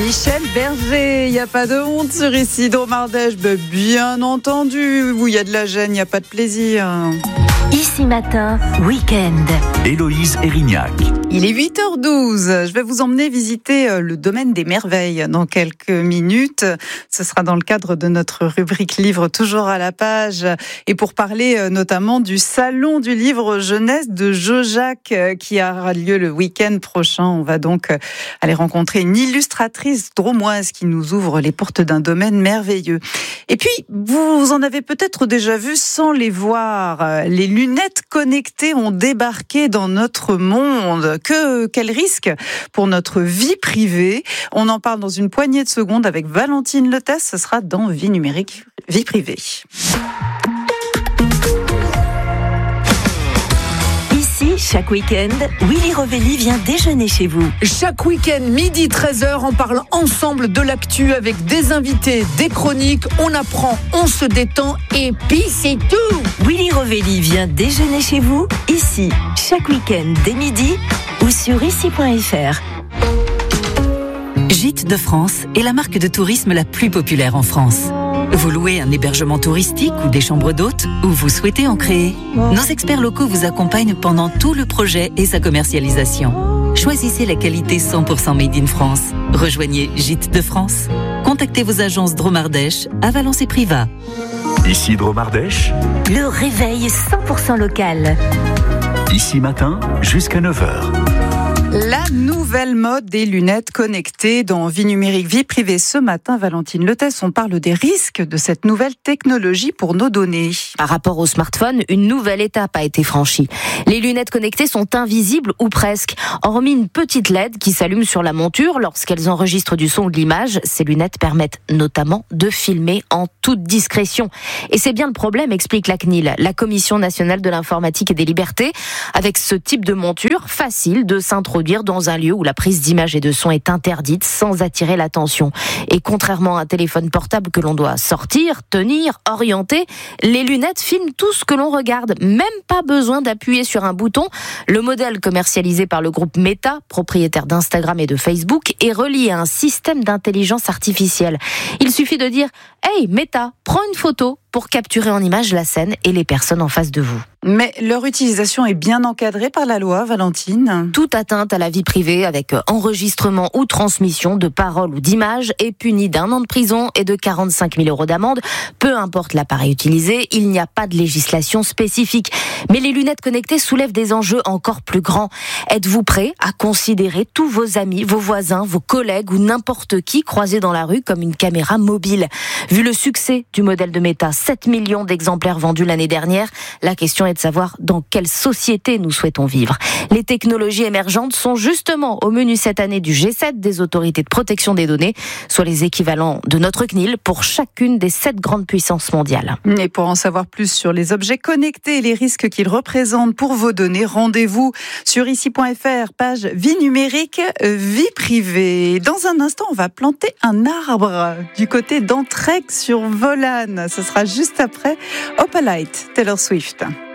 Michel Berger, il n'y a pas de honte sur Ici Dromardèche. Bien entendu, où il y a de la gêne, il n'y a pas de plaisir. Ici Matin, week-end. Héloïse Erignac. Il est 8h12. Je vais vous emmener visiter le domaine des merveilles dans quelques minutes. Ce sera dans le cadre de notre rubrique livre toujours à la page. Et pour parler notamment du salon du livre jeunesse de Jaujac qui aura lieu le week-end prochain. On va donc aller rencontrer une illustratrice dromoise qui nous ouvre les portes d'un domaine merveilleux. Et puis, vous en avez peut-être déjà vu sans les voir. Les lunettes connectées ont débarqué dans notre monde. Quel risque pour notre vie privée. On en parle dans une poignée de secondes avec Valentine Letès. Ce sera dans Vie numérique, vie privée. Ici, chaque week-end, Willy Rovelli vient déjeuner chez vous. Chaque week-end, midi 13h, on parle ensemble de l'actu avec des invités, des chroniques, on apprend, on se détend et puis c'est tout. Willy Rovelli vient déjeuner chez vous, ici, chaque week-end dès midi ou sur ici.fr. Gîtes de France est la marque de tourisme la plus populaire en France. Vous louez un hébergement touristique ou des chambres d'hôtes ou vous souhaitez en créer? Nos experts locaux vous accompagnent pendant tout le projet et sa commercialisation. Choisissez la qualité 100% made in France. Rejoignez Gîtes de France. Contactez vos agences Dromardèche à Valence et Privas. Ici Dromardèche. Le réveil 100% local. Ici matin jusqu'à 9h. La nouvelle mode des lunettes connectées dans Vie numérique, vie privée. Ce matin, Valentine Letès, on parle des risques de cette nouvelle technologie pour nos données. Par rapport au smartphone, une nouvelle étape a été franchie. Les lunettes connectées sont invisibles ou presque. Hormis une petite LED qui s'allume sur la monture lorsqu'elles enregistrent du son ou de l'image, ces lunettes permettent notamment de filmer en toute discrétion. Et c'est bien le problème, explique la CNIL, la Commission nationale de l'informatique et des libertés. Avec ce type de monture, facile de s'introduire dans un lieu où la prise d'image et de son est interdite sans attirer l'attention. Et contrairement à un téléphone portable que l'on doit sortir, tenir, orienter, les lunettes filment tout ce que l'on regarde. Même pas besoin d'appuyer sur un bouton. Le modèle commercialisé par le groupe Meta, propriétaire d'Instagram et de Facebook, est relié à un système d'intelligence artificielle. Il suffit de dire « Hey Meta, prends une photo » pour capturer en image la scène et les personnes en face de vous. Mais leur utilisation est bien encadrée par la loi, Valentine. Toute atteinte à la vie privée avec enregistrement ou transmission de paroles ou d'images est punie d'1 an de prison et de 45 000 € d'amende. Peu importe l'appareil utilisé, il n'y a pas de législation spécifique. Mais les lunettes connectées soulèvent des enjeux encore plus grands. Êtes-vous prêt à considérer tous vos amis, vos voisins, vos collègues ou n'importe qui croisé dans la rue comme une caméra mobile? Vu le succès du modèle de Meta, 7 millions d'exemplaires vendus l'année dernière, la question est de savoir dans quelle société nous souhaitons vivre. Les technologies émergentes sont justement au menu cette année du G7 des autorités de protection des données, soit les équivalents de notre CNIL pour chacune des 7 grandes puissances mondiales. Et pour en savoir plus sur les objets connectés et les risques qu'ils représentent pour vos données, rendez-vous sur ici.fr, page Vie numérique, vie privée. Dans un instant, on va planter un arbre du côté d'Entraigue sur Volane. Ce sera juste après Opalite, Taylor Swift.